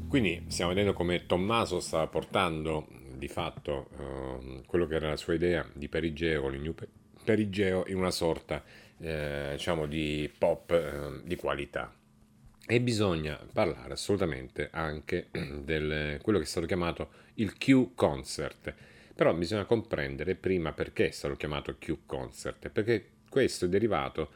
Quindi stiamo vedendo come Tommaso sta portando di fatto quello che era la sua idea di Perigeo con il New Perigeo in una sorta diciamo di pop di qualità. E bisogna parlare assolutamente anche del quello che è stato chiamato il Q Concert. Però bisogna comprendere prima perché è stato chiamato Q Concert, perché questo è derivato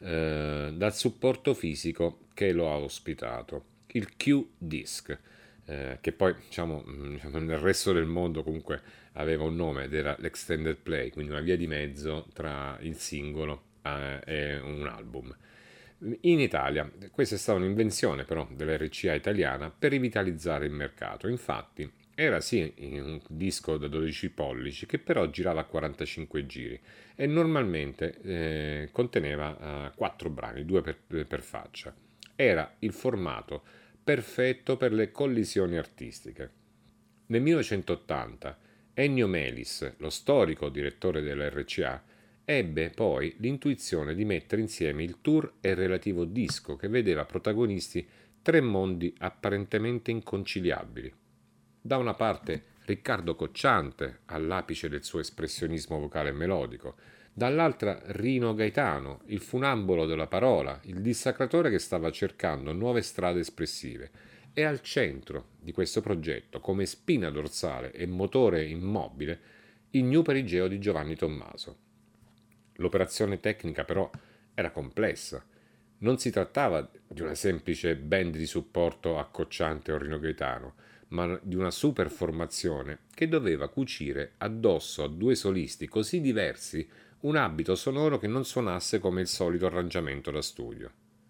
dal supporto fisico che lo ha ospitato, il Q Disc, che poi diciamo, nel resto del mondo comunque aveva un nome ed era l'Extended Play, quindi una via di mezzo tra il singolo e un album. In Italia, questa è stata un'invenzione però dell'RCA italiana per rivitalizzare il mercato. Infatti, era sì un disco da 12 pollici che però girava a 45 giri e normalmente conteneva 4 brani, 2 per faccia. Era il formato perfetto per le collisioni artistiche. Nel 1980 Ennio Melis, lo storico direttore dell'RCA, ebbe poi l'intuizione di mettere insieme il tour e il relativo disco che vedeva protagonisti tre mondi apparentemente inconciliabili. Da una parte Riccardo Cocciante, all'apice del suo espressionismo vocale e melodico, dall'altra Rino Gaetano, il funambolo della parola, il dissacratore che stava cercando nuove strade espressive. E al centro di questo progetto, come spina dorsale e motore immobile, il New Perigeo di Giovanni Tommaso. L'operazione tecnica però era complessa. Non si trattava di una semplice band di supporto a Cocciante o Rino Gaetano, ma di una super formazione che doveva cucire addosso a due solisti così diversi un abito sonoro che non suonasse come il solito arrangiamento da studio.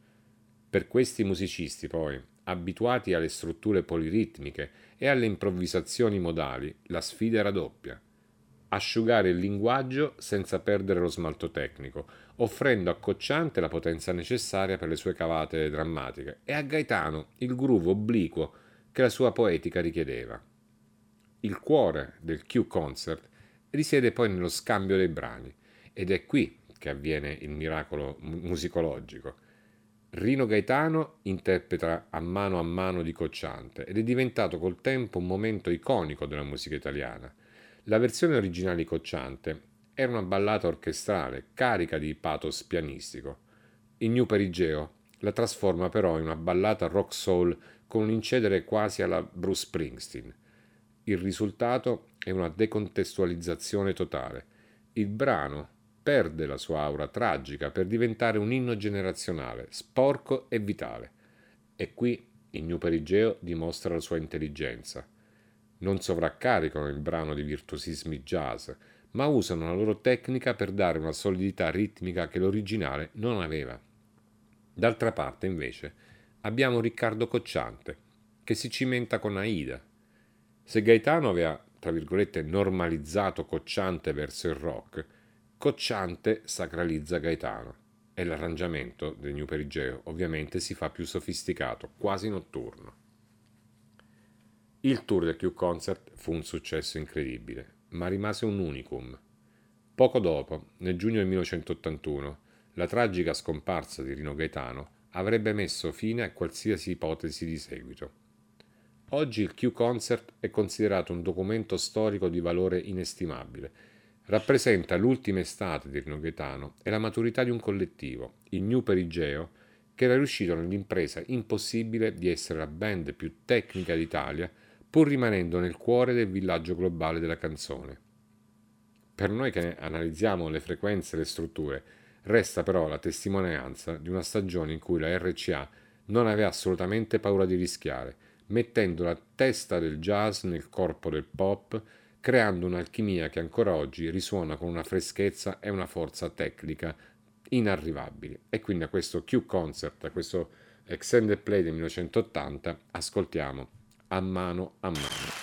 Per questi musicisti, poi, abituati alle strutture poliritmiche e alle improvvisazioni modali, la sfida era doppia: asciugare il linguaggio senza perdere lo smalto tecnico, offrendo a Cocciante la potenza necessaria per le sue cavate drammatiche e a Gaetano il groove obliquo che la sua poetica richiedeva. Il cuore del Q Concert risiede poi nello scambio dei brani ed è qui che avviene il miracolo musicologico. Rino Gaetano interpreta a mano di Cocciante ed è diventato col tempo un momento iconico della musica italiana. La versione originale di Cocciante era una ballata orchestrale carica di pathos pianistico. Il New Perigeo la trasforma però in una ballata rock soul con un incedere quasi alla Bruce Springsteen. Il risultato è una decontestualizzazione totale. Il brano perde la sua aura tragica per diventare un inno generazionale, sporco e vitale. E qui il New Perigeo dimostra la sua intelligenza. Non sovraccaricano il brano di virtuosismi jazz, ma usano la loro tecnica per dare una solidità ritmica che l'originale non aveva. D'altra parte, invece, abbiamo Riccardo Cocciante, che si cimenta con Aida. Se Gaetano aveva, tra virgolette, normalizzato Cocciante verso il rock, Cocciante sacralizza Gaetano e l'arrangiamento del New Perigeo ovviamente si fa più sofisticato, quasi notturno. Il tour del Q Concert fu un successo incredibile, ma rimase un unicum. Poco dopo, nel giugno del 1981, la tragica scomparsa di Rino Gaetano avrebbe messo fine a qualsiasi ipotesi di seguito. Oggi il Q Concert è considerato un documento storico di valore inestimabile. Rappresenta l'ultima estate di Rino Gaetano e la maturità di un collettivo, il New Perigeo, che era riuscito nell'impresa impossibile di essere la band più tecnica d'Italia, pur rimanendo nel cuore del villaggio globale della canzone. Per noi che analizziamo le frequenze e le strutture, resta però la testimonianza di una stagione in cui la RCA non aveva assolutamente paura di rischiare, mettendo la testa del jazz nel corpo del pop, creando un'alchimia che ancora oggi risuona con una freschezza e una forza tecnica inarrivabili. E quindi a questo Q Concert, a questo Extended Play del 1980, ascoltiamo a mano a mano.